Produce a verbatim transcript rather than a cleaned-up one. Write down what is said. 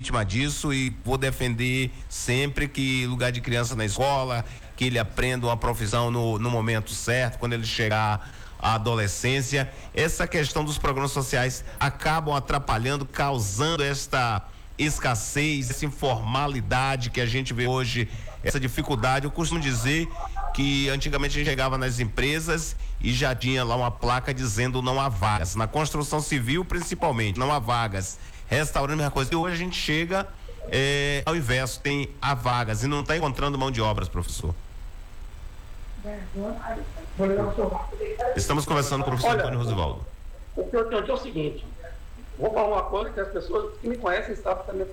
vítima disso e vou defender sempre que lugar de criança na escola, que ele aprenda uma profissão no, no momento certo, quando ele chegar à adolescência. Essa questão dos programas sociais acabam atrapalhando, causando esta escassez, essa informalidade que a gente vê hoje, essa dificuldade. Eu costumo dizer que antigamente a gente chegava nas empresas e já tinha lá uma placa dizendo não há vagas, na construção civil principalmente, não há vagas, restaurante, mesma coisa. E hoje a gente chega é, ao inverso, tem há vagas e não está encontrando mão de obras, professor. Estamos conversando com o professor Olha, Antônio Rosivaldo. O que eu tenho aqui é o seguinte: vou falar uma coisa que as pessoas que me conhecem sabem também